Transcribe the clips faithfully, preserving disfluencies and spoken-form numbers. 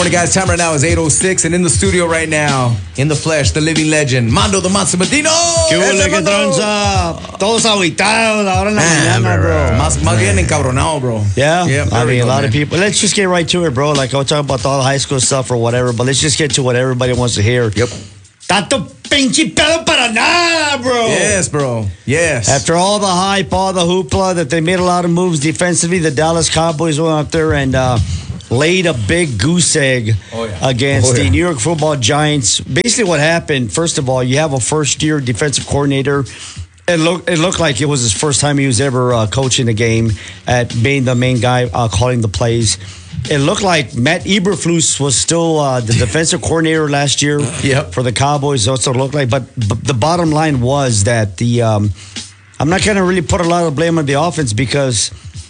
Morning, guys. Time right now is eight oh six, and in the studio right now, in the flesh, the living legend, Mando the Monster Medino. ¿Qué huele, qué tranza? Todos aguitados ahora en la mañana, bro. Más, más bien encabronado, bro. Yeah, yeah I mean, go, a lot man. of people. Let's just get right to it, bro. Like, I'll talk about all the high school stuff or whatever, but let's just get to what everybody wants to hear. Yep. Tanto pinche pedo para nada, bro. Yes, bro. Yes. After all the hype, all the hoopla, that they made a lot of moves defensively, the Dallas Cowboys went out there and uh, laid a big goose egg oh, yeah. against oh, yeah. the New York Football Giants. Basically what happened, first of all, you have a first-year defensive coordinator. It looked, it looked like it was his first time he was ever uh, coaching a game at being the main guy uh, calling the plays. It looked like Matt Eberflus was still uh, the defensive coordinator last year yep. for the Cowboys. That's what it looked like. But, but the bottom line was that the um, I'm not going to really put a lot of blame on the offense because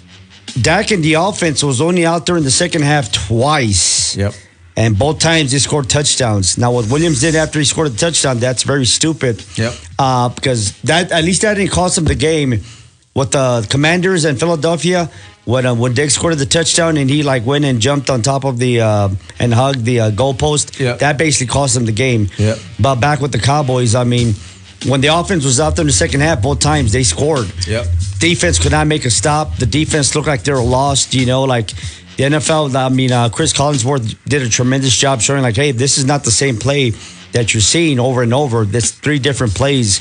Dak and the offense was only out there in the second half twice. Yep. And both times they scored touchdowns. Now, what Williams did after he scored a touchdown, that's very stupid. Yep. Uh, because that at least that didn't cost him the game. With the Commanders and Philadelphia, when uh, when Dick scored the touchdown and he like went and jumped on top of the uh, and hugged the uh, goalpost, yep. that basically cost him the game. Yep. But back with the Cowboys, I mean, when the offense was out there in the second half, both times they scored. Yep. Defense could not make a stop. The defense looked like they were lost. You know, like the N F L. I mean, uh, Chris Collinsworth did a tremendous job showing, like, hey, this is not the same play that you're seeing over and over. There's three different plays,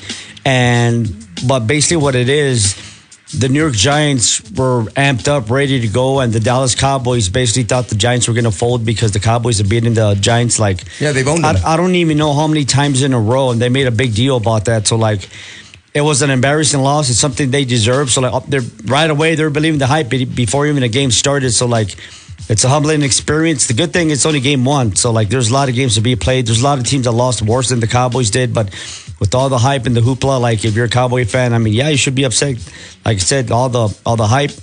and but basically what it is. The New York Giants were amped up, ready to go, and the Dallas Cowboys basically thought the Giants were going to fold because the Cowboys have beaten the Giants like yeah, they've owned them. I, I don't even know how many times in a row, and they made a big deal about that. So like, it was an embarrassing loss. It's something they deserve. So like, up there right away, they're believing the hype before even the game started. So like, it's a humbling experience. The good thing is it's only game one, so like, there's a lot of games to be played. There's a lot of teams that lost worse than the Cowboys did, but with all the hype and the hoopla, like if you're a Cowboy fan, I mean, yeah, you should be upset. Like I said, all the all the hype,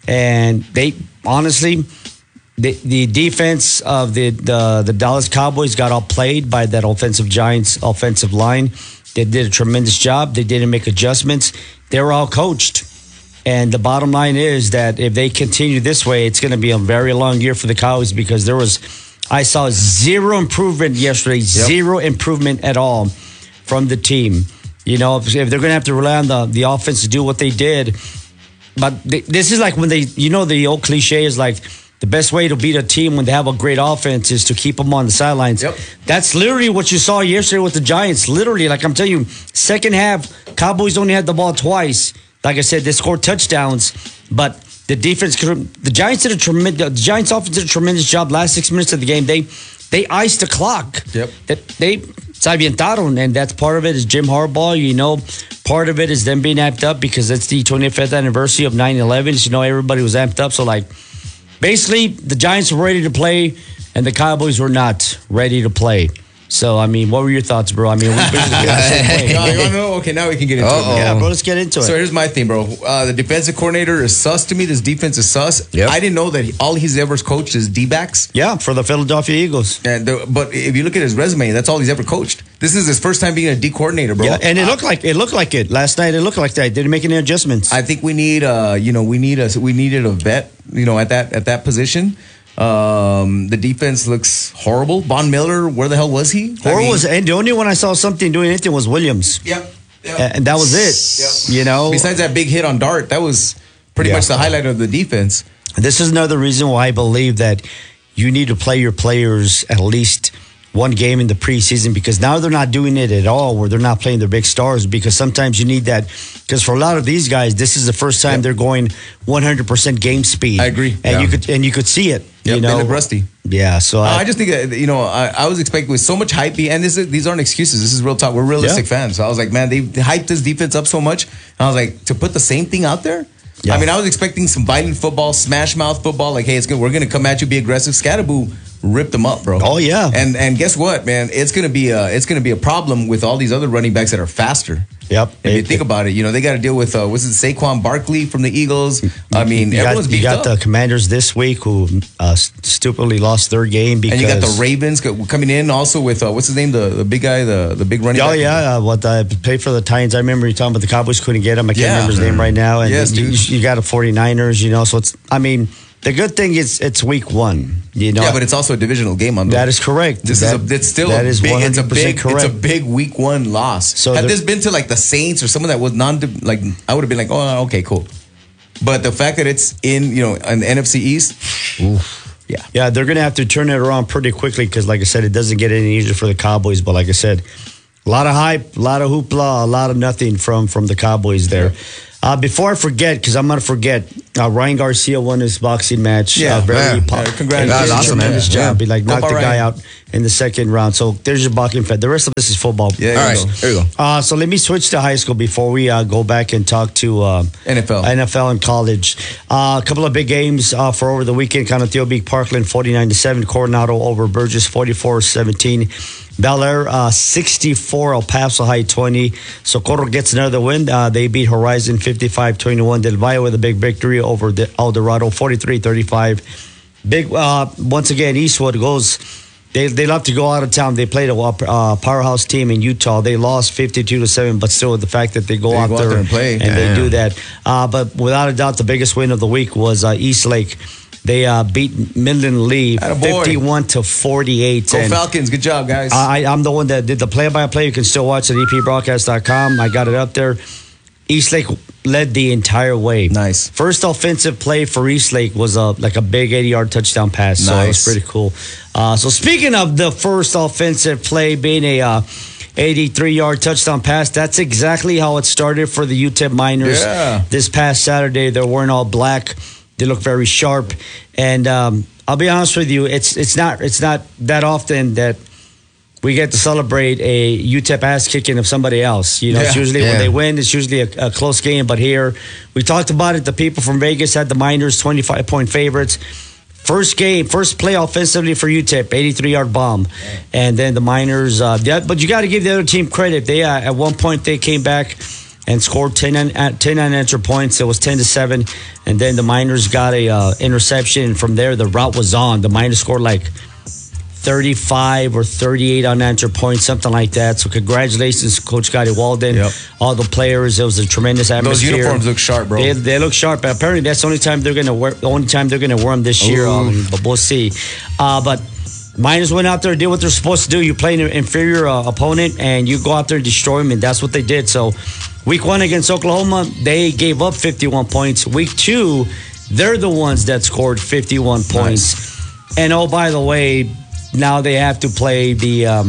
and they honestly, the the defense of the the, the Dallas Cowboys got outplayed by that offensive Giants offensive line. They did a tremendous job. They didn't make adjustments. They were all coached. And the bottom line is that if they continue this way, it's going to be a very long year for the Cowboys because there was, I saw zero improvement yesterday, yep. zero improvement at all from the team. You know, if, if they're going to have to rely on the, the offense to do what they did. But they, this is like when they, you know, the old cliche is like the best way to beat a team when they have a great offense is to keep them on the sidelines. Yep. That's literally what you saw yesterday with the Giants. Literally, like I'm telling you, second half, Cowboys only had the ball twice. Like I said, they scored touchdowns, but the defense, the Giants did a tremendous, the Giants offense did a tremendous job. Last six minutes of the game, they they iced the clock. Yep. They, they se avientaron, and that's part of it is Jim Harbaugh. You know, part of it is them being amped up because it's the twenty-fifth anniversary of nine eleven. So, you know, everybody was amped up. So, like, basically, the Giants were ready to play, and the Cowboys were not ready to play. So, I mean, what were your thoughts, bro? I mean, we basically got the same play. No, you wanna know? Okay, now we can get into Uh-oh. it. Yeah, bro, let's get into it. So here's my thing, bro. Uh, the defensive coordinator is sus to me. This defense is sus. Yep. I didn't know that he, all he's ever coached is D-backs. Yeah, for the Philadelphia Eagles. And the, but if you look at his resume, that's all he's ever coached. This is his first time being a D coordinator, bro. Yeah, and it looked like it looked like it last night. It looked like that. Didn't make any adjustments. I think we need, uh, you know, we need a we needed a vet, you know, at that at that position. Um, the defense looks horrible. Von Miller, where the hell was he? Or I mean, was and the only one I saw something doing anything was Williams. Yep. yep. And that was it. Yep. You know. Besides that big hit on Dart, that was pretty Yeah. much the highlight of the defense. This is another reason why I believe that you need to play your players at least one game in the preseason because now they're not doing it at all where they're not playing their big stars because sometimes you need that because for a lot of these guys this is the first time yep. they're going one hundred percent game speed. I agree. And yeah. you could and you could see it. Yep, you know, they look rusty. Yeah, so uh, I, I just think that, you know I, I was expecting with so much hype, and this is, these aren't excuses. This is real talk. We're realistic yeah. fans. So I was like, man, they hyped this defense up so much. And I was like, to put the same thing out there. Yeah. I mean, I was expecting some violent football, smash mouth football. Like, hey, it's good. We're gonna come at you, be aggressive. Scatterboo ripped them up, bro. Oh yeah. And and guess what, man? It's gonna be a it's gonna be a problem with all these other running backs that are faster. Yep. If it, you think about it, you know they got to deal with uh, what's it, Saquon Barkley from the Eagles. I mean, you everyone's got, beat you got up. the Commanders this week who uh, stupidly lost their game because and you got the Ravens coming in also with uh, what's his name, the, the big guy, the the big running. Oh back. yeah, uh, what I played for the Titans. I remember you talking about the Cowboys couldn't get him. I can't Yeah. remember his name right now. And Yes, you, dude. you got the 49ers, you know. So it's I mean The good thing is it's week one. You know, yeah, but it's also a divisional game. On that is correct. This that, is a, it's still that a is big. It's a big. correct. It's a big week one loss. So had the, this been to like the Saints or someone that was non like, I would have been like, oh, okay, cool. But the fact that it's in, you know, an N F C East, oof, yeah, yeah, they're gonna have to turn it around pretty quickly because, like I said, it doesn't get any easier for the Cowboys. But like I said, a lot of hype, a lot of hoopla, a lot of nothing from from the Cowboys there. Yeah. Uh, before I forget, because I'm going to forget, uh, Ryan Garcia won his boxing match. Yeah, uh, very yeah. pop- yeah congratulations. He did a tremendous yeah. job. He like Go knocked the guy Ryan. out in the second round. So there's your boxing fan. The rest of this is football. Yeah, all right. Go. There you go. Uh, so let me switch to high school before we uh, go back and talk to uh, N F L. N F L and college. Uh, a couple of big games uh, for over the weekend. Conoteo beat Parkland forty-nine to seven. Coronado over Burgess forty-four seventeen. Bel Air uh, sixty-four, El Paso High twenty. Socorro gets another win. Uh, they beat Horizon fifty-five twenty-one. Del Valle with a big victory over the El Dorado forty-three thirty-five. Big uh, once again, Eastwood goes. They they love to go out of town. They played a uh, powerhouse team in Utah. They lost fifty-two to seven, but still the fact that they go, they out, go there out there and play, and yeah. they do that. Uh, but without a doubt, the biggest win of the week was uh, East Lake. They uh, beat Midland Lee fifty-one to forty-eight. Go and Falcons! Good job, guys. I, I'm the one that did the play-by-play. You can still watch it at e p broadcast dot com. I got it up there. Eastlake led the entire way. Nice. First offensive play for Eastlake was a like a big eighty-yard touchdown pass. So nice. it was pretty cool. Uh, so speaking of the first offensive play being a uh, eighty-three-yard touchdown pass, that's exactly how it started for the U T E P Miners yeah. this past Saturday. They weren't all black. They look very sharp, and um, I'll be honest with you, it's it's not it's not that often that we get to celebrate a U T E P ass kicking of somebody else. You know, yeah, it's usually yeah. when they win, it's usually a, a close game. But here, we talked about it. The people from Vegas had the Miners twenty-five point favorites. First game, first play offensively for U T E P, eighty-three-yard bomb, and then the Miners. Uh, yeah, but you got to give the other team credit. They uh, at one point they came back and scored ten, ten unanswered points. It was ten to seven, and then the Miners got a uh, interception. And from there, the route was on. The Miners scored like thirty-five or thirty-eight unanswered points, something like that. So congratulations, Coach Scotty Walden, yep. all the players. It was a tremendous atmosphere. Those uniforms look sharp, bro. They, they look sharp. Apparently, that's the only time they're gonna wear. The only time they're gonna wear them this year. Um, but we'll see. Uh, but Miners went out there and did what they're supposed to do. You play an inferior uh, opponent, and you go out there and destroy them, and that's what they did. So, week one against Oklahoma, they gave up fifty-one points. Week two, they're the ones that scored fifty-one points. Nice. And oh, by the way, now they have to play the um,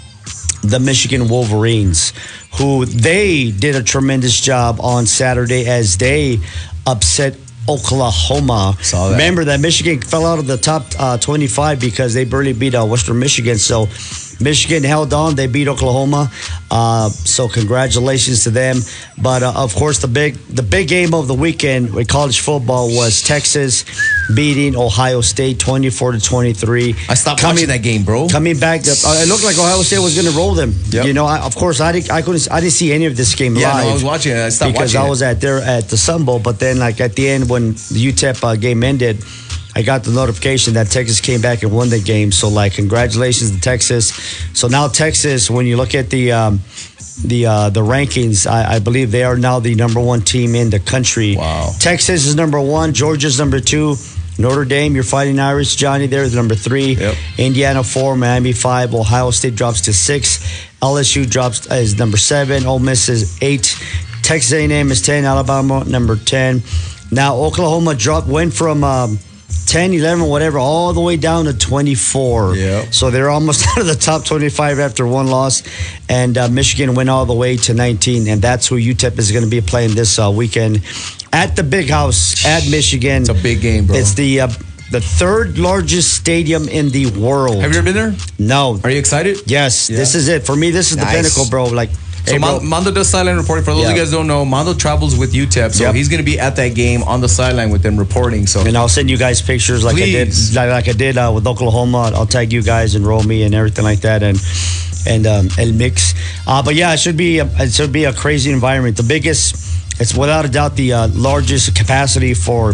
the Michigan Wolverines, who they did a tremendous job on Saturday as they upset Oklahoma. Saw that. Remember that Michigan fell out of the top uh, twenty-five because they barely beat uh, Western Michigan. So Michigan held on. They beat Oklahoma. Uh, so congratulations to them. But uh, of course, the big the big game of the weekend with college football was Texas beating Ohio State twenty-four to twenty-three. I stopped coming, watching that game, bro. Coming back, uh, it looked like Ohio State was going to roll them. Yep. You know, I, of course, I didn't, I couldn't, I didn't see any of this game yeah, live. no, I was watching it. I stopped because watching I was it. at there at the Sun Bowl. But then, like at the end, when the U T E P uh, game ended, I got the notification that Texas came back and won the game. So, like, congratulations to Texas. So now Texas, when you look at the um, the uh, the rankings, I, I believe they are now the number one team in the country. Wow. Texas is number one. Georgia's number two. Notre Dame, your Fighting Irish, Johnny, there is number three. Yep. Indiana four, Miami five. Ohio State drops to six. L S U drops is number seven. Ole Miss is eight. Texas A and M is ten. Alabama number ten. Now Oklahoma dropped went from um, ten, eleven, whatever, all the way down to twenty-four. Yep. So they're almost out of the top twenty-five after one loss. And uh, Michigan went all the way to nineteen, and that's who U T E P is going to be playing this uh, weekend at the Big House at Michigan. It's a big game, bro. It's the uh, the third largest stadium in the world. Have you ever been there? No. Are you excited? Yes, Yeah. this is it. For me, this is Nice. the pinnacle, bro. Like, So hey, bro. Mon- Mondo does sideline reporting. For those Yeah. of you guys who don't know, Mondo travels with U T E P, so Yep. he's going to be at that game on the sideline with them reporting. So And I'll send you guys pictures like Please. I did, like, like I did uh, with Oklahoma. I'll tag you guys and roll me and everything like that, and and um, El Mix. Uh, but yeah, it should be a, it should be a crazy environment. The biggest, it's without a doubt the uh, largest capacity for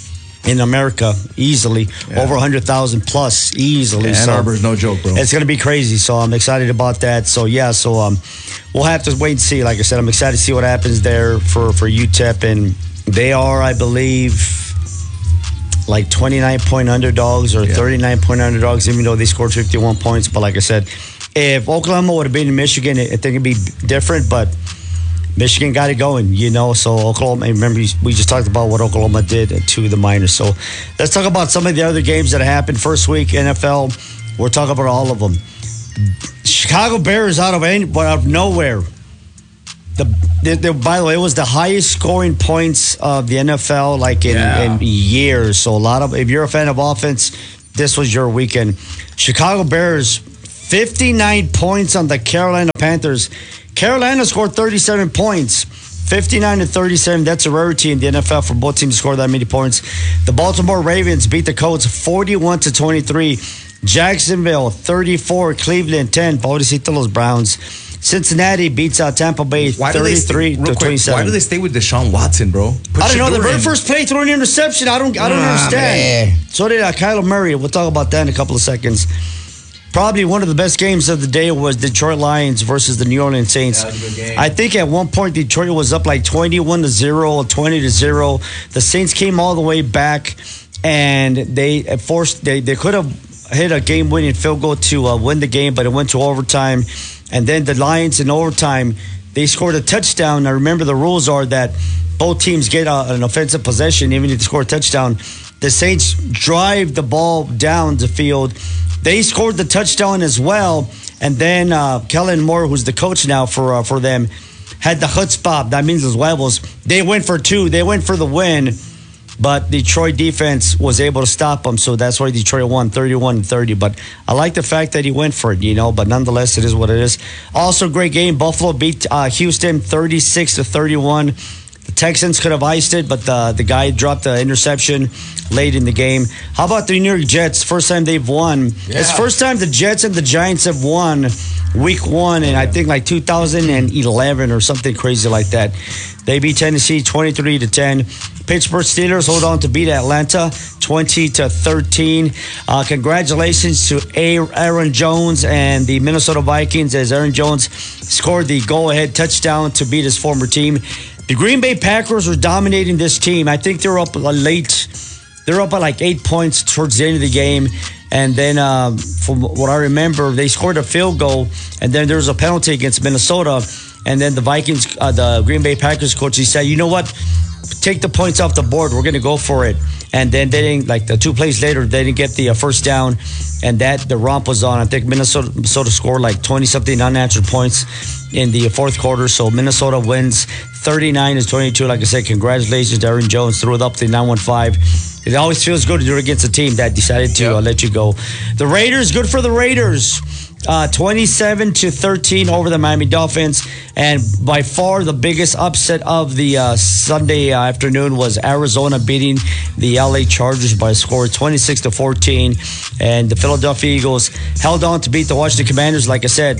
in America easily, Yeah. over one hundred thousand plus easily. Ann So Arbor's no joke, bro. it's going to be crazy. So I'm excited about that. So yeah, so um, we'll have to wait and see. Like I said, I'm excited to see what happens there for for U T E P, and they are, I believe, like twenty-nine point underdogs or yeah. thirty-nine point underdogs, even though they scored fifty-one points. But like I said, if Oklahoma would have been in Michigan, I think it'd be different. But Michigan got it going, you know. So Oklahoma, remember, we just talked about what Oklahoma did to the Miners. So let's talk about some of the other games that happened first week N F L. We're talking about all of them. Chicago Bears out of any, out of nowhere. The, the, the by the way, it was the highest scoring points of the N F L like in, yeah. in years. So a lot of, if you're a fan of offense, this was your weekend. Chicago Bears, fifty-nine points on the Carolina Panthers. Carolina scored thirty-seven points, fifty-nine to thirty-seven. That's a rarity in the N F L for both teams to score that many points. The Baltimore Ravens beat the Colts forty-one to twenty-three. Jacksonville thirty-four, Cleveland ten. Pobrecito los Browns. Cincinnati beats out Tampa Bay thirty-three to twenty-seven. Why do they stay with Deshaun Watson, bro? Put I don't know. The very first play throwing an interception. I don't. I don't ah, understand. Man. So did uh, Kyler Murray. We'll talk about that in a couple of seconds. Probably one of the best games of the day was Detroit Lions versus the New Orleans Saints. Yeah, that was a good game. I think at one point Detroit was up like twenty-one to zero, twenty to zero. The Saints came all the way back, and they forced. They they could have hit a game-winning field goal to uh, win the game, but it went to overtime. And then the Lions in overtime, they scored a touchdown. Now remember, the rules are that both teams get a, an offensive possession, even if they score a touchdown. The Saints drive the ball down the field. They scored the touchdown as well. And then uh, Kellen Moore, who's the coach now for uh, for them, had the chutzpah. That means los huevos. They went for two. They went for the win. But Detroit defense was able to stop them, so that's why Detroit won thirty-one to thirty. But I like the fact that he went for it, you know. But nonetheless, it is what it is. Also, great game. Buffalo beat uh, Houston thirty-six to thirty-one. The Texans could have iced it, but the, the guy dropped the interception late in the game. How about the New York Jets? First time they've won. Yeah. It's first time the Jets and the Giants have won week one in, I think, like two thousand eleven or something crazy like that. They beat Tennessee twenty-three to ten. Pittsburgh Steelers hold on to beat Atlanta twenty to thirteen. Uh, congratulations to Aaron Jones and the Minnesota Vikings, as Aaron Jones scored the go-ahead touchdown to beat his former team. The Green Bay Packers are dominating this team. I think they're up late. They're up by like eight points towards the end of the game. And then, uh, from what I remember, they scored a field goal, and then there was a penalty against Minnesota. And then the Vikings, uh, the Green Bay Packers coach, he said, you know what? Take the points off the board. We're going to go for it. And then they didn't, like the two plays later, they didn't get the uh, first down. And that, the romp was on. I think Minnesota, Minnesota scored like twenty-something unanswered points in the fourth quarter. So Minnesota wins thirty-nine to twenty-two. Like I said, congratulations to Aaron Jones. Threw it up to nine one five. It always feels good to do it against a team that decided to yep. uh, let you go. The Raiders, good for the Raiders. Uh, twenty-seven to thirteen over the Miami Dolphins. And by far the biggest upset of the uh, Sunday afternoon was Arizona beating the L A Chargers by a score of twenty-six to fourteen. And the Philadelphia Eagles held on to beat the Washington Commanders. Like I said,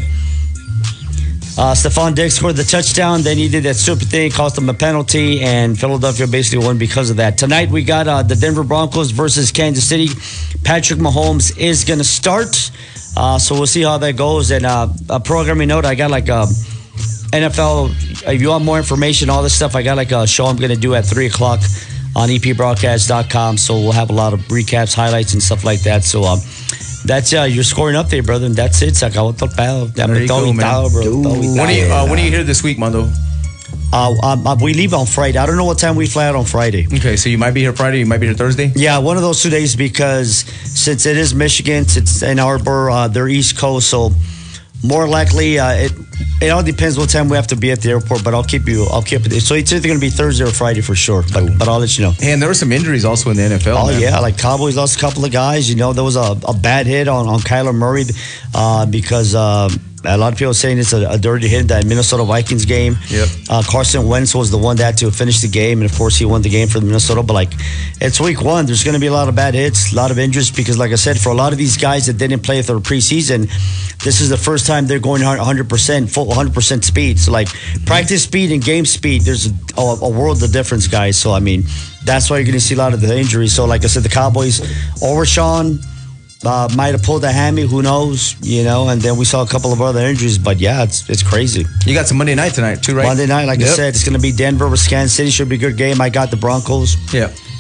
Uh, Stephon Diggs scored the touchdown. Then he did that stupid thing, cost them a penalty, and Philadelphia basically won because of that. Tonight we got uh, the Denver Broncos versus Kansas City. Patrick Mahomes is going to start, uh, so we'll see how that goes. And uh, a programming note, I got like a N F L. If you want more information, all this stuff, I got like a show I'm going to do at three o'clock on E P broadcast dot com. So we'll have a lot of recaps, highlights, and stuff like that. So. Um, That's uh, your scoring update, brother. And that's it. Se acabó todo el pedo. There you go, man. Bro. When are you, uh, when are you here this week, Mando? Uh, uh, we leave on Friday. I don't know what time we fly out on Friday. Okay, so you might be here Friday. You might be here Thursday. Yeah, one of those two days because since it is Michigan, it's Ann Arbor, uh, they're East Coast, so more likely uh, it it all depends what time we have to be at the airport. But I'll keep you. I'll keep it. So it's either going to be Thursday or Friday for sure. But but I'll let you know. Hey, and there were some injuries also in the N F L. Oh man. yeah, like Cowboys lost a couple of guys. You know, there was a, a bad hit on on Kyler Murray uh, because. Uh, A lot of people are saying it's a, a dirty hit in that Minnesota Vikings game. Yep. Uh, Carson Wentz was the one that had to finish the game, and of course he won the game for the Minnesota. But like, it's week one. There's going to be a lot of bad hits, a lot of injuries because, like I said, for a lot of these guys that didn't play for the preseason, this is the first time they're going one hundred percent full, one hundred percent speed. So like practice speed and game speed, there's a, a world of difference, guys. So I mean, that's why you're going to see a lot of the injuries. So like I said, the Cowboys, Overshawn. Uh, might have pulled a hammy, who knows, you know, and then we saw a couple of other injuries, but yeah, it's it's crazy. You got some Monday night tonight too, right? Monday night, like yep. I said, it's going to be Denver versus Kansas City. Should be a good game. I got the Broncos. Yeah.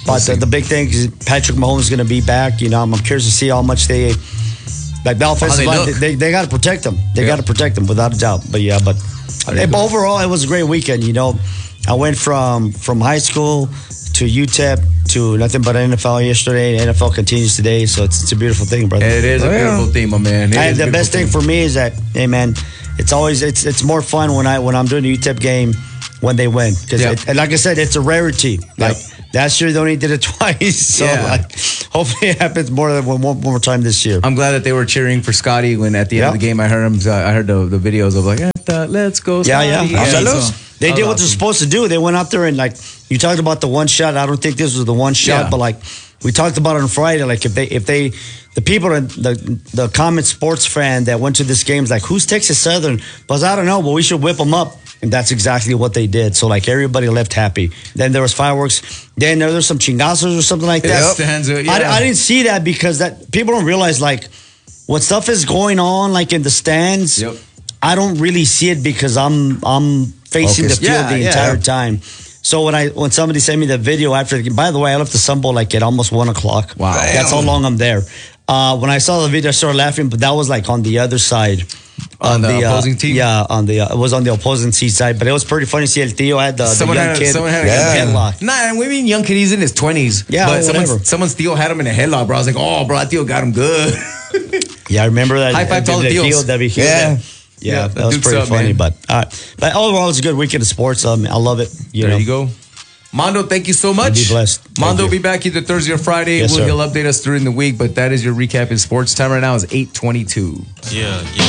But we'll the, the big thing is Patrick Mahomes is going to be back. You know, I'm, I'm curious to see how much they, like the offensive line, they, they, they got to protect them. They yeah. got to protect them without a doubt. But yeah, but it, overall, it was a great weekend. You know, I went from from high school to U T E P to nothing but N F L yesterday. N F L continues today, so it's, it's a beautiful thing, brother. It is a oh, beautiful yeah. thing, my man. And the best thing, thing for me is that, hey, man, it's always it's it's more fun when I when I'm doing a U T E P game when they win, because yep. and like I said, it's a rarity. Like yep. last year, they only did it twice, so yeah. like, hopefully it happens more than one, one more time this year. I'm glad that they were cheering for Scotty when at the end yep. of the game I heard him. Uh, I heard the, the videos of like, let's go, Scotty. Yeah, yeah. yeah. So, they did what they're supposed to do. They went out there and, like, you talked about the one shot. I don't think this was the one shot, yeah. but like we talked about it on Friday. Like if they, if they, the people, the the common sports fan that went to this game is like, who's Texas Southern? But I don't know, but we should whip them up. And that's exactly what they did. So like everybody left happy. Then there was fireworks. Then there was some chingazos or something like that. Yep. Yeah. I, I didn't see that because that people don't realize like what stuff is going on like in the stands. Yep. I don't really see it because I'm I'm facing Focus. the field yeah, the entire yeah. time. So when I when somebody sent me the video after the game, by the way, I left the Sun Bowl like at almost one o'clock. Wow, that's how long I'm there. Uh, when I saw the video, I started laughing, but that was like on the other side. On, on the, the opposing uh, team? Yeah, on the uh, it was on the opposing team side, but it was pretty funny to see El Tio had the, the young had, kid. Someone had yeah. a headlock. Nah, we mean young kid, he's in his twenties. Yeah, but whatever. someone, someone's Theo had him in a headlock, bro. I was like, oh, bro, Theo got him good. Yeah, I remember that. High five to all the Theos. Yeah. Yeah, yeah, that was pretty up, funny. Man. But uh, but overall, it's a good weekend of sports. Um, I love it. You there know. you go. Mondo, thank you so much. Be blessed. Thank Mondo you. will be back either Thursday or Friday. Yes, we'll, sir. he'll update us during the week, but that is your recap in sports. Time right now is eight twenty-two. Yeah, yeah.